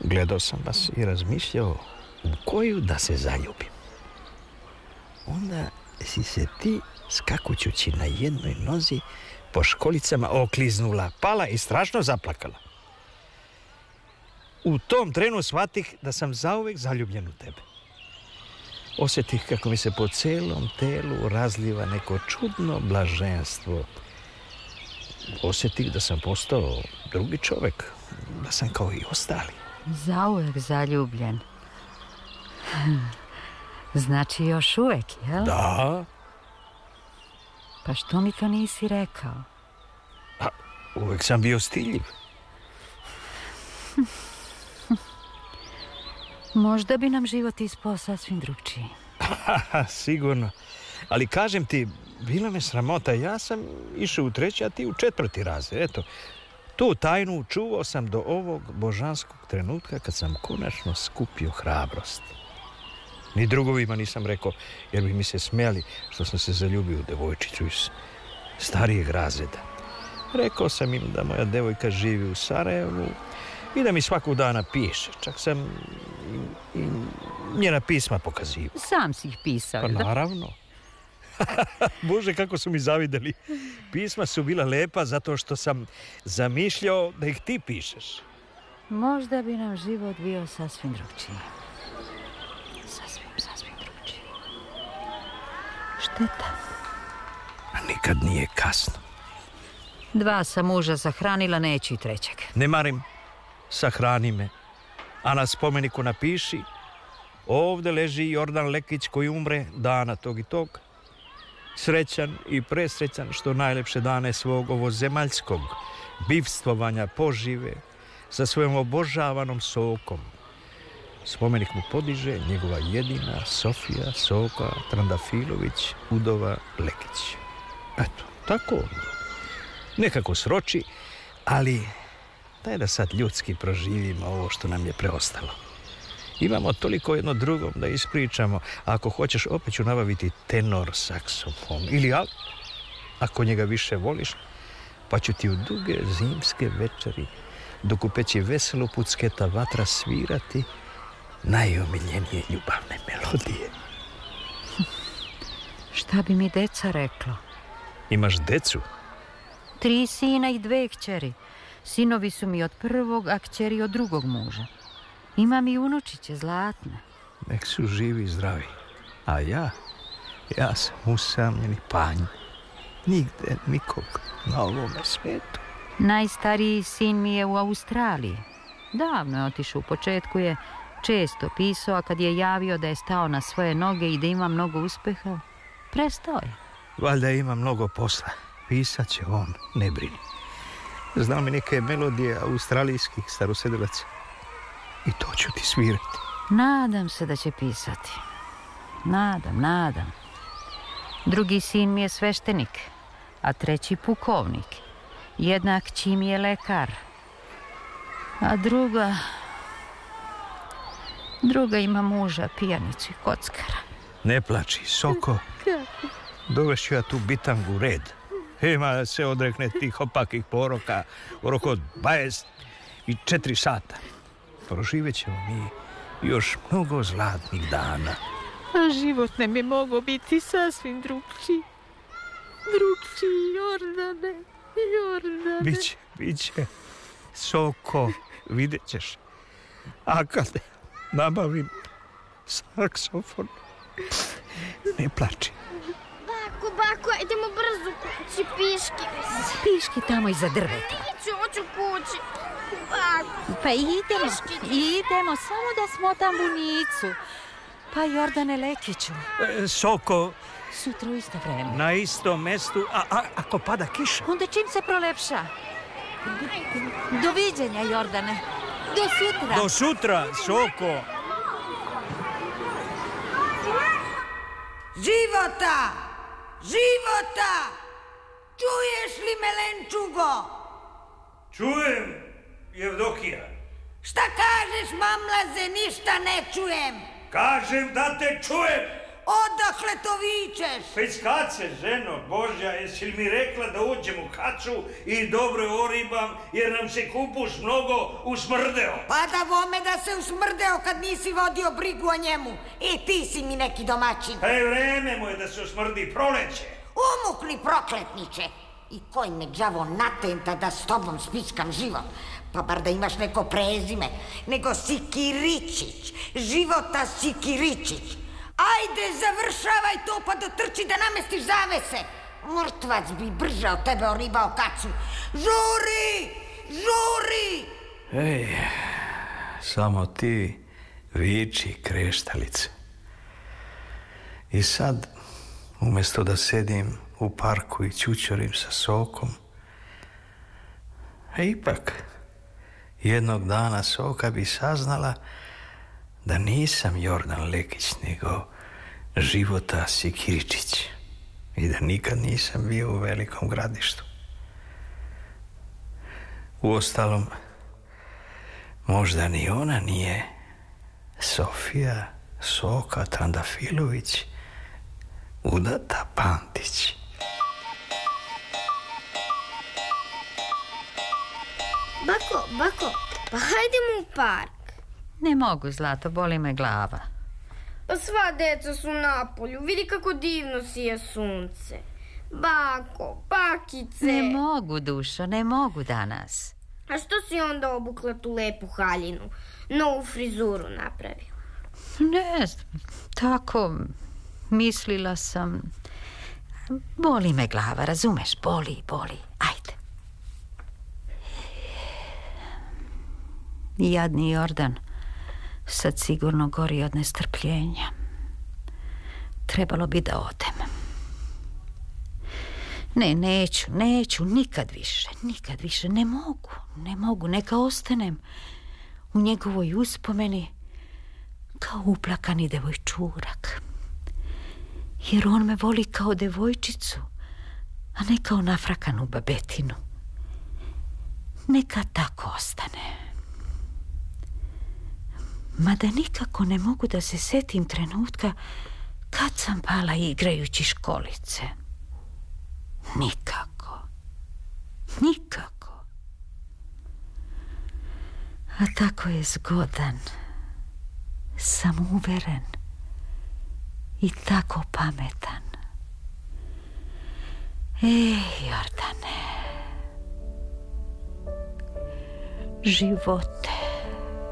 Gledao sam vas i razmišljao u koju da se zaljubim. Onda si se ti, skakućući na jednoj nozi, po školicama okliznula, pala i strašno zaplakala. U tom trenu shvatih da sam zauvek zaljubljen u tebe. Osjetih kako mi se po celom telu razliva neko čudno blaženstvo. Osjetih da sam postao drugi čovek, da sam kao i ostali. Zauvek zaljubljen. Znači još uvek, jel? Da. Pa što mi to nisi rekao? A, uvek sam bio stiljiv. Možda bi nam život ispao sasvim drugčiji. Sigurno. Ali kažem ti, bila me sramota. Ja sam išao u 3., a ti u 4. razred. Eto, tu tajnu čuvao sam do ovog božanskog trenutka kad sam konačno skupio hrabrost. Ni drugovima nisam rekao, jer bi mi se smijali što sam se zaljubio u devojčicu iz starijeg razreda. Rekao sam im da moja devojka živi u Sarajevu i da mi svakog dana piše. Čak sam i njena pisma pokazivao. Sam si ih pisao, Pa naravno. Bože, kako su mi zavideli. Pisma su bila lepa zato što sam zamišljao da ih ti pišeš. Možda bi nam život bio sasvim drugčiji. Sasvim drugčiji. Šteta. A nikad nije kasno. 2 sam muža sahranila, neću i 3. Ne marim, sahrani me. A na spomeniku napiši: ovde leži Jordan Lekić koji umre dana tog i tog. Srećan i presrećan što najlepše dane svog ovozemaljskog bivstvovanja požive sa svojom obožavanom Sokom. Spomenik mu podiže njegova jedina Sofija Soka Trandafilović, udova Lekić. Eto, tako. Nekako sroči, ali daj da sad ljudski proživimo ovo što nam je preostalo. Imamo toliko jedno drugom da ispričamo. A ako hoćeš, opet ću nabaviti tenor saksofon. Ili ako njega više voliš, pa ću ti u duge zimske večeri, dok u peći veselo pucketa vatra, svirati najomiljenije ljubavne melodije. Šta bi mi deca rekla? Imaš decu? 3 sina i 2 kćeri. Sinovi su mi od prvog, a kćeri od drugog muža. Imam i unučiće zlatne. Nek su živi i zdravi. A ja sam usamljeni panj. Nigde nikog na ovome svetu. Najstariji sin mi je u Australiji. Davno je otišao, u početku je često pisao, a kad je javio da je stao na svoje noge i da ima mnogo uspeha, prestao je. Valjda ima mnogo posla. Pisat će on, ne brini. Znam mi neke melodije australijskih starosedilaca. I to ću ti svirati. Nadam se da će pisati. Nadam. Drugi sin mi je sveštenik, a 3. pukovnik. Jedna kći mi je lekar. A druga ima muža, pijanicu i kockara. Ne plači, Soko. Dovešću ja tu bitangu u red. Ima da se odrekne tih opakih poroka u roku od 24 sata. Proživet ćemo mi još mnogo zlatnih dana. A život nam je mogao biti sasvim drugčiji. Jordane. Biće. Soko, vidjet ćeš. A kad nabavim saksofon, ne plači. Bako, idemo brzo kući, piški. Piški tamo iza drveta. Hoću kući. Bako. Pa idemo, samo da smotam bunicu. Pa Jordane Lekiću. Soko. Sutra u isto vreme. Na istom mestu, a ako pada kiša? Onda čim se prolepša. Doviđenja, Jordane. Do sutra, Soko. Života! Čuješ li me, Lenčugo? Čujem, Jevdokija. Šta kažeš, mamlaze, ništa ne čujem. Kažem da te čujem. Odakle to vičeš? Piskace, ženo Božja, jesi li mi rekla da uđem u kacu i dobro oribam, jer nam se kupuš mnogo usmrdeo? Pa da vome da se usmrdeo kad nisi vodio brigu o njemu. I ti si mi neki domaćin. Vreme mu je da se usmrdi, proleće. Umukni, prokletniče. I koji me đavo natenta da s tobom spiskam život. Pa bar da imaš neko prezime. Nego Sikiričić. Života Sikiričić. Ajde, završavaj to pa dotrči da namestiš zavese. Mrtvac bi brže od tebe oribao kacu. Žuri! Žuri! Ej, samo ti viči, kreštalice. I sad, umjesto da sedim u parku i ćućorim sa Sokom, ipak jednog dana Soka bi saznala da nisam Jordan Lekić, nego Života Sikiričić i da nikad nisam bio u Velikom Gradištu. Uostalom, možda ni ona nije Sofija Soka Trandafilović, udata Pantić. Bako, pa hajdemo u park. Ne mogu, Zlato, boli me glava. Pa sva deca su napolju, vidi kako divno sije sunce. Bako, bakice. Ne mogu, dušo, ne mogu danas. A što si onda obukla tu lepu haljinu? Novu frizuru napravila? Ne znam, tako mislila sam. Boli me glava, razumeš? Boli. Ajde. Jadni Jordan sad sigurno gori od nestrpljenja. Trebalo bi da odem. Ne, neću, nikad više, ne mogu, neka ostanem u njegovoj uspomeni kao uplakani devojčurak. Jer on me voli kao devojčicu, a ne kao nafrakanu babetinu. Neka tako ostane. Mada nikako ne mogu da se setim trenutka kad sam pala igrajući školice. Nikako. A tako je zgodan, samouveren i tako pametan. Jordane, živote.